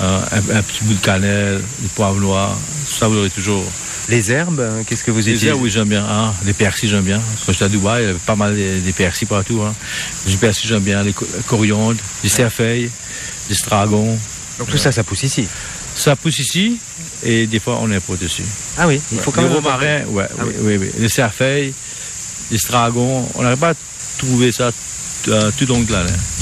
un petit bout de cannelle, du poivre noir, ça vous aurez toujours. Les herbes, qu'est-ce que vous utilisez? Les herbes, oui, j'aime bien. Les persils, j'aime bien. Quand j'étais à Dubaï, il y avait pas mal des persils partout. Du persil, j'aime bien. Les coriandres, des cerfeuilles, des estragon. Donc tout ça, ça pousse ici? Ça pousse ici et des fois, on importe dessus. Ah oui, il faut quand même... Les romarins, oui. Les cerfeuilles, les estragons, on n'arrive pas à trouver ça tout long de l'année.